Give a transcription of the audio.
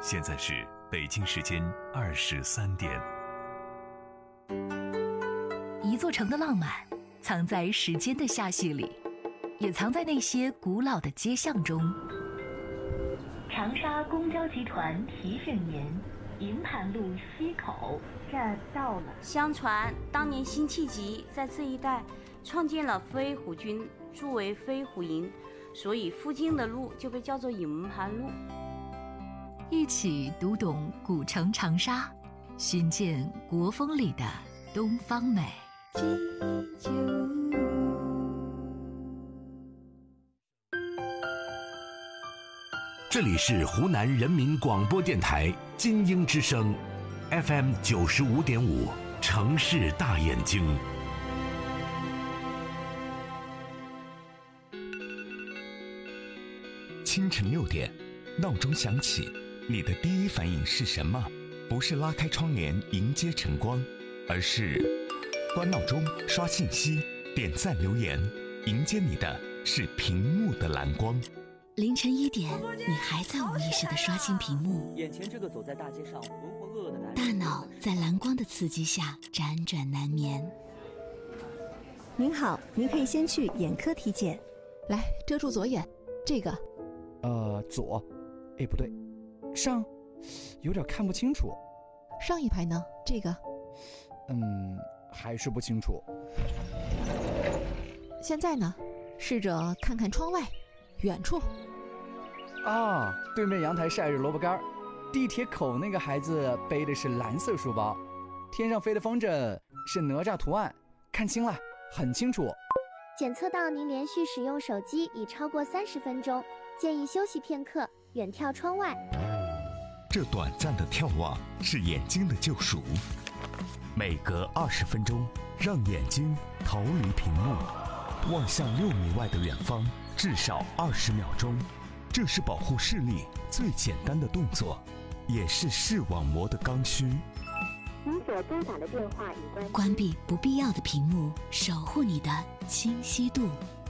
现在是北京时间23点。 一座城的浪漫，藏在时间的罅隙里，也藏在那些古老的街巷中。长沙公交集团提醒您：营盘路西口站到了。 相传当年辛弃疾在这一带创建了飞虎军，筑为飞虎营，所以附近的路就被叫做营盘路。 一起读懂古城长沙，寻见国风里的东方美。 这里是湖南人民广播电台金鹰之声 FM 95.5城市大眼睛。 清晨6点，闹钟响起，你的第一反应是什么？不是拉开窗帘迎接晨光，而是关闹钟、刷信息、点赞留言，迎接你的是屏幕的蓝光。 凌晨1点，你还在无意识地刷新屏幕， 眼前这个走在大街上浑浑噩噩的男人， 大脑在蓝光的刺激下辗转难眠。 您好，您可以先去眼科体检。 来，遮住左眼，这个。 左，不对，上，有点看不清楚。 上一排呢？这个。 还是不清楚。 现在呢？试着看看窗外。远处啊，对面阳台晒着萝卜干，地铁口那个孩子背的是蓝色书包，天上飞的风筝是哪吒图案，看清了，很清楚。 检测到您连续使用手机已超过30分钟，建议休息片刻，远眺窗外。 这短暂的眺望是眼睛的救赎，每隔20分钟，让眼睛逃离屏幕，望向6米外的远方。至少20秒钟，这是保护视力最简单的动作，也是视网膜的刚需。 您所拨打的电话已关机。 关闭不必要的屏幕，守护你的清晰度。